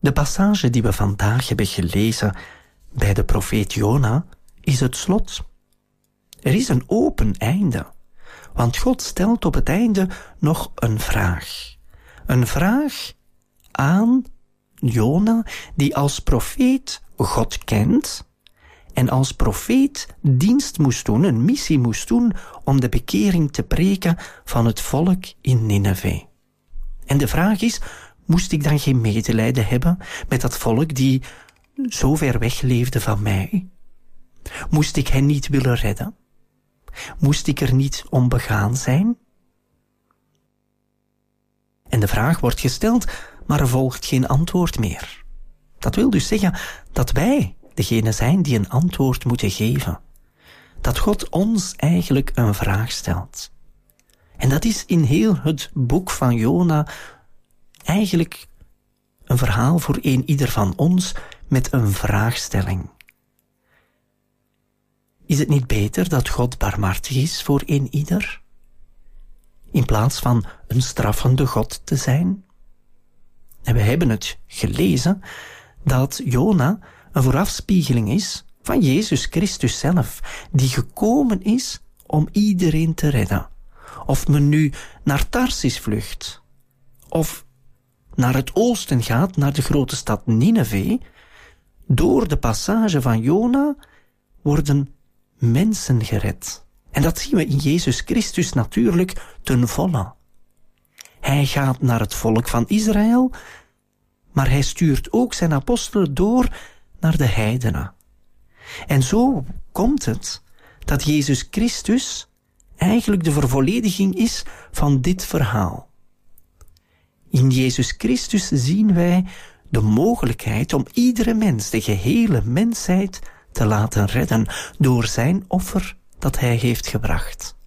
De passage die we vandaag hebben gelezen bij de profeet Jona is het slot. Er is een open einde, want God stelt op het einde nog een vraag. Een vraag aan Jona, die als profeet God kent en als profeet dienst moest doen, een missie moest doen om de bekering te preken van het volk in Nineve. En de vraag is, moest ik dan geen medelijden hebben met dat volk die zo ver weg leefde van mij? Moest ik hen niet willen redden? Moest ik er niet om begaan zijn? En de vraag wordt gesteld, maar er volgt geen antwoord meer. Dat wil dus zeggen dat wij degene zijn die een antwoord moeten geven. Dat God ons eigenlijk een vraag stelt. En dat is in heel het boek van Jona eigenlijk een verhaal voor ieder van ons met een vraagstelling. Is het niet beter dat God barmhartig is voor ieder, in plaats van een straffende God te zijn? En we hebben het gelezen dat Jona een voorafspiegeling is van Jezus Christus zelf, die gekomen is om iedereen te redden. Of men nu naar Tarsis vlucht, of naar het oosten gaat, naar de grote stad Nineve, door de passage van Jona worden mensen gered. En dat zien we in Jezus Christus natuurlijk ten volle. Hij gaat naar het volk van Israël, maar hij stuurt ook zijn apostelen door naar de heidenen. En zo komt het dat Jezus Christus eigenlijk de vervollediging is van dit verhaal. In Jezus Christus zien wij de mogelijkheid om iedere mens, de gehele mensheid, te laten redden door zijn offer dat hij heeft gebracht.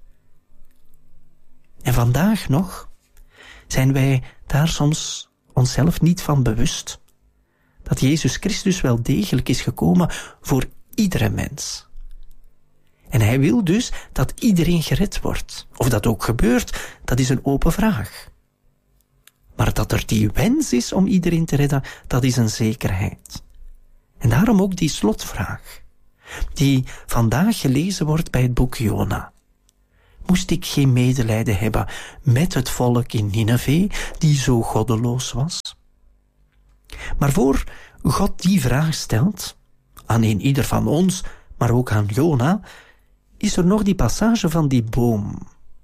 En vandaag nog zijn wij daar soms onszelf niet van bewust, dat Jezus Christus wel degelijk is gekomen voor iedere mens. En hij wil dus dat iedereen gered wordt. Of dat ook gebeurt, dat is een open vraag. Maar dat er die wens is om iedereen te redden, dat is een zekerheid. En daarom ook die slotvraag, die vandaag gelezen wordt bij het boek Jona. Moest ik geen medelijden hebben met het volk in Nineve, die zo goddeloos was? Maar voor God die vraag stelt, aan ieder van ons, maar ook aan Jona, is er nog die passage van die boom.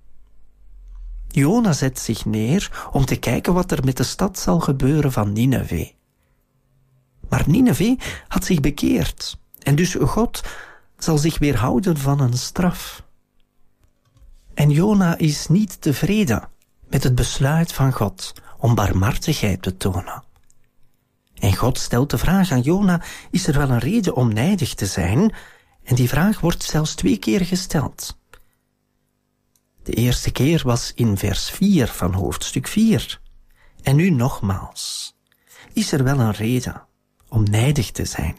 Jona zet zich neer om te kijken wat er met de stad zal gebeuren van Nineve. Maar Nineve had zich bekeerd, en dus God zal zich weerhouden van een straf. En Jona is niet tevreden met het besluit van God om barmhartigheid te tonen. En God stelt de vraag aan Jona, is er wel een reden om nijdig te zijn? En die vraag wordt zelfs 2 keer gesteld. De eerste keer was in vers 4 van hoofdstuk 4. En nu nogmaals. Is er wel een reden om nijdig te zijn?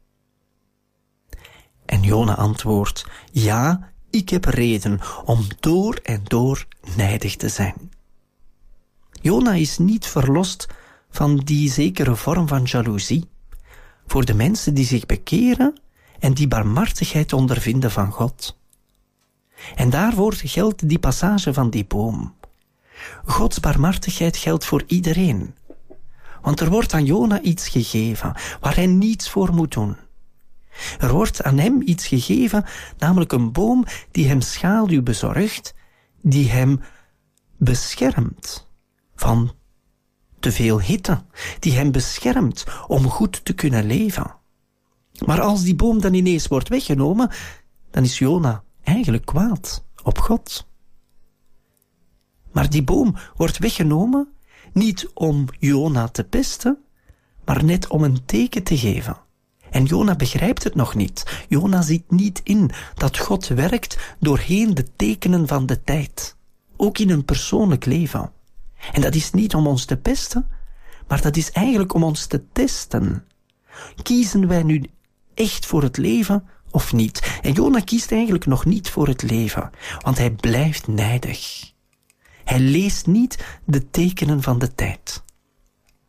En Jona antwoordt, ja, ik heb reden om door en door nijdig te zijn. Jona is niet verlost van die zekere vorm van jaloezie voor de mensen die zich bekeren en die barmhartigheid ondervinden van God. En daarvoor geldt die passage van die boom. Gods barmhartigheid geldt voor iedereen. Want er wordt aan Jona iets gegeven waar hij niets voor moet doen. Er wordt aan hem iets gegeven, namelijk een boom die hem schaduw bezorgt, die hem beschermt van te veel hitte, die hem beschermt om goed te kunnen leven. Maar als die boom dan ineens wordt weggenomen, dan is Jona eigenlijk kwaad op God. Maar die boom wordt weggenomen niet om Jona te pesten, maar net om een teken te geven. En Jona begrijpt het nog niet. Jona ziet niet in dat God werkt doorheen de tekenen van de tijd. Ook in een persoonlijk leven. En dat is niet om ons te pesten, maar dat is eigenlijk om ons te testen. Kiezen wij nu echt voor het leven of niet? En Jona kiest eigenlijk nog niet voor het leven, want hij blijft nijdig. Hij leest niet de tekenen van de tijd.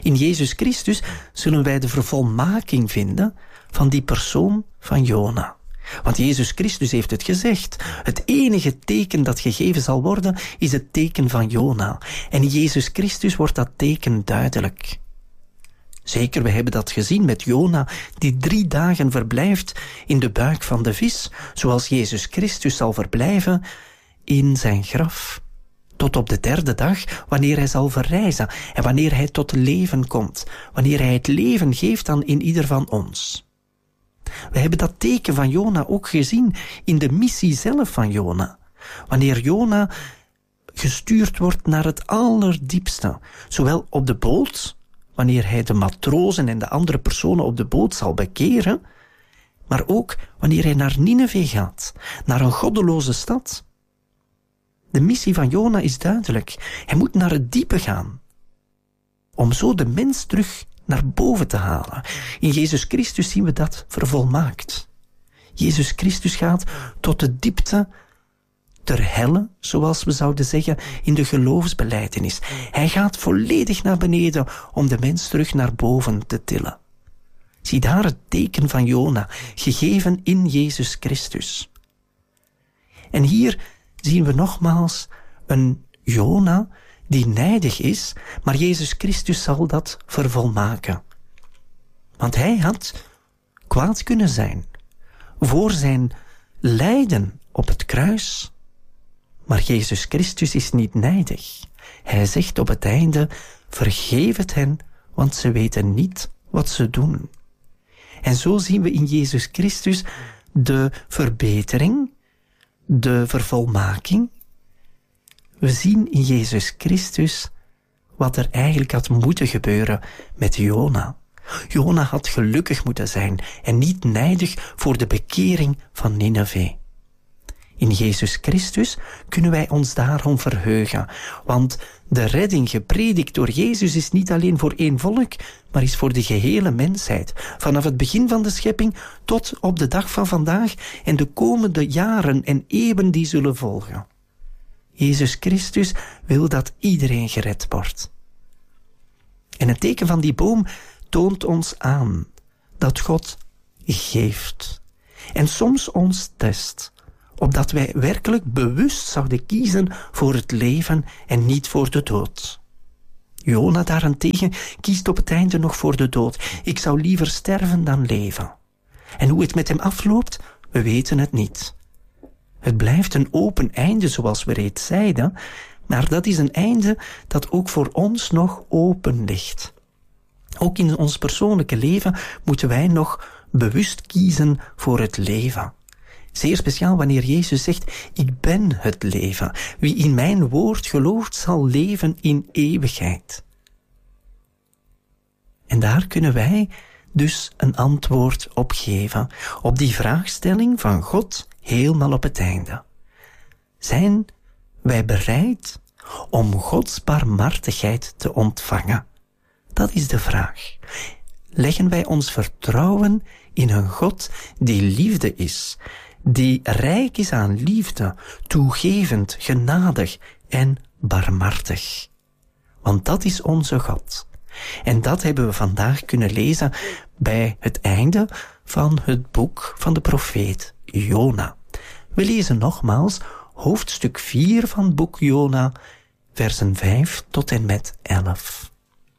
In Jezus Christus zullen wij de vervolmaking vinden van die persoon van Jona. Want Jezus Christus heeft het gezegd. Het enige teken dat gegeven zal worden, is het teken van Jona. En in Jezus Christus wordt dat teken duidelijk. Zeker, we hebben dat gezien met Jona, die 3 dagen verblijft in de buik van de vis, zoals Jezus Christus zal verblijven in zijn graf. Tot op de 3e dag, wanneer hij zal verrijzen en wanneer hij tot leven komt, wanneer hij het leven geeft aan in ieder van ons. We hebben dat teken van Jona ook gezien in de missie zelf van Jona. Wanneer Jona gestuurd wordt naar het allerdiepste, zowel op de boot, wanneer hij de matrozen en de andere personen op de boot zal bekeren, maar ook wanneer hij naar Nineve gaat, naar een goddeloze stad. De missie van Jona is duidelijk. Hij moet naar het diepe gaan, om zo de mens terug naar boven te halen. In Jezus Christus zien we dat vervolmaakt. Jezus Christus gaat tot de diepte ter helle, zoals we zouden zeggen in de geloofsbelijdenis. Hij gaat volledig naar beneden om de mens terug naar boven te tillen. Zie daar het teken van Jona, gegeven in Jezus Christus. En hier zien we nogmaals een Jona die nijdig is, maar Jezus Christus zal dat vervolmaken. Want hij had kwaad kunnen zijn voor zijn lijden op het kruis. Maar Jezus Christus is niet nijdig. Hij zegt op het einde, vergeef het hen, want ze weten niet wat ze doen. En zo zien we in Jezus Christus de verbetering, de vervolmaking. We zien in Jezus Christus wat er eigenlijk had moeten gebeuren met Jona. Jona had gelukkig moeten zijn en niet nijdig voor de bekering van Nineve. In Jezus Christus kunnen wij ons daarom verheugen, want de redding gepredikt door Jezus is niet alleen voor één volk, maar is voor de gehele mensheid, vanaf het begin van de schepping tot op de dag van vandaag en de komende jaren en eeuwen die zullen volgen. Jezus Christus wil dat iedereen gered wordt. En het teken van die boom toont ons aan dat God geeft en soms ons test, opdat wij werkelijk bewust zouden kiezen voor het leven en niet voor de dood. Jona daarentegen kiest op het einde nog voor de dood. Ik zou liever sterven dan leven. En hoe het met hem afloopt, we weten het niet. Het blijft een open einde, zoals we reeds zeiden, maar dat is een einde dat ook voor ons nog open ligt. Ook in ons persoonlijke leven moeten wij nog bewust kiezen voor het leven. Zeer speciaal wanneer Jezus zegt, ik ben het leven. Wie in mijn woord gelooft, zal leven in eeuwigheid. En daar kunnen wij dus een antwoord op geven, op die vraagstelling van God helemaal op het einde. Zijn wij bereid om Gods barmhartigheid te ontvangen? Dat is de vraag. Leggen wij ons vertrouwen in een God die liefde is, die rijk is aan liefde, toegevend, genadig en barmhartig? Want dat is onze God. En dat hebben we vandaag kunnen lezen bij het einde van het boek van de profeet Jona. We lezen nogmaals hoofdstuk 4 van het boek Jona, versen 5 tot en met 11.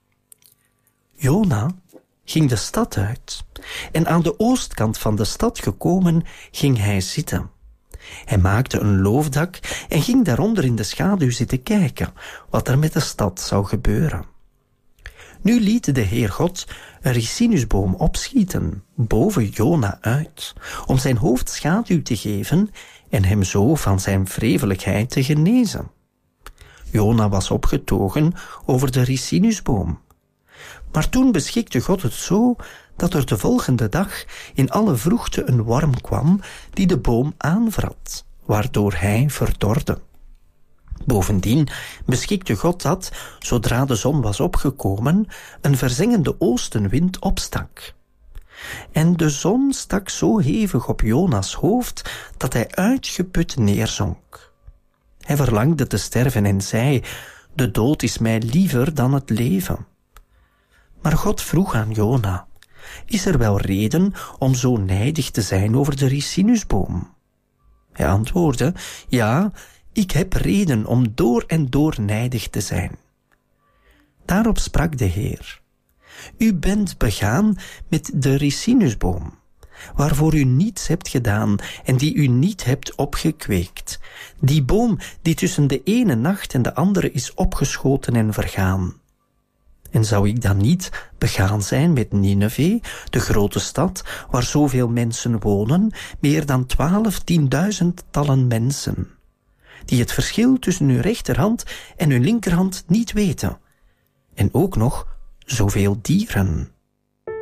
Jona ging de stad uit en aan de oostkant van de stad gekomen ging hij zitten. Hij maakte een loofdak en ging daaronder in de schaduw zitten kijken wat er met de stad zou gebeuren. Nu liet de Heer God een ricinusboom opschieten boven Jona uit, om zijn hoofd schaduw te geven en hem zo van zijn wrevelijkheid te genezen. Jona was opgetogen over de ricinusboom. Maar toen beschikte God het zo dat er de volgende dag in alle vroegte een worm kwam die de boom aanvrat, waardoor hij verdorde. Bovendien beschikte God dat, zodra de zon was opgekomen, een verzengende oostenwind opstak. En de zon stak zo hevig op Jona's hoofd dat hij uitgeput neerzonk. Hij verlangde te sterven en zei, de dood is mij liever dan het leven. Maar God vroeg aan Jona: is er wel reden om zo nijdig te zijn over de ricinusboom? Hij antwoordde: ja, ik heb reden om door en door nijdig te zijn. Daarop sprak de Heer: u bent begaan met de ricinusboom, waarvoor u niets hebt gedaan en die u niet hebt opgekweekt. Die boom die tussen de ene nacht en de andere is opgeschoten en vergaan. En zou ik dan niet begaan zijn met Nineve, de grote stad, waar zoveel mensen wonen, meer dan 12.000 mensen, die het verschil tussen uw rechterhand en uw linkerhand niet weten, en ook nog zoveel dieren?